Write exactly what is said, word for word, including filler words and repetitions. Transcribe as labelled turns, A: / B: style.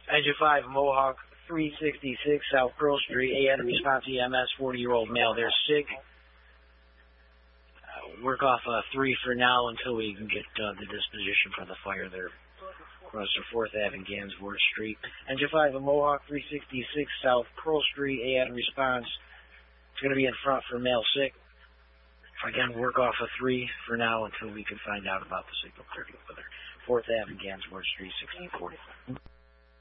A: Engine five, Mohawk three sixty-six South Pearl Street. A N response E M S, forty-year-old male. They're sick. Uh, work off uh, three for now until we can get uh, the disposition for the fire there. Across the fourth Avenue, Gansworth Street. Engine five, Mohawk three sixty-six South Pearl Street. A N response. It's going to be in front for male sick. Again, work off a three for now until we can find out about the signal clearing over there. fourth Avenue, Gansworth Street, sixteen forty-five.